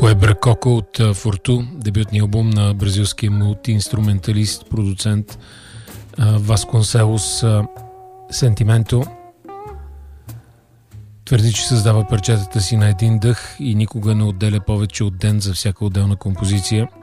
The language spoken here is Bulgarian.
Куебра Коко от Форту, дебютния албум на бразилския мултиинструменталист, продуцент Васконселос Сентименто. Твърди, че създава парчетата си на един дъх и никога не отделя повече от ден за всяка отделна композиция.